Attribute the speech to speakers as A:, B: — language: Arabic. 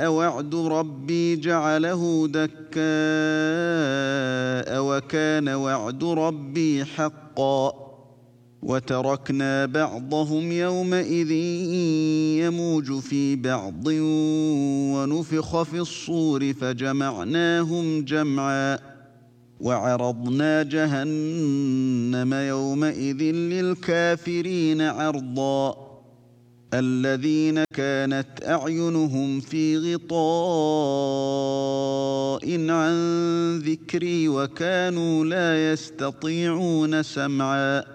A: جاء وعد ربي جعله دكاء وكان وعد ربي حقا وتركنا بعضهم يومئذ يموج في بعض ونفخ في الصور فجمعناهم جمعا وعرضنا جهنم يومئذ للكافرين عرضا الذين كانت أعينهم في غطاء عن ذكري وكانوا لا يستطيعون سمعا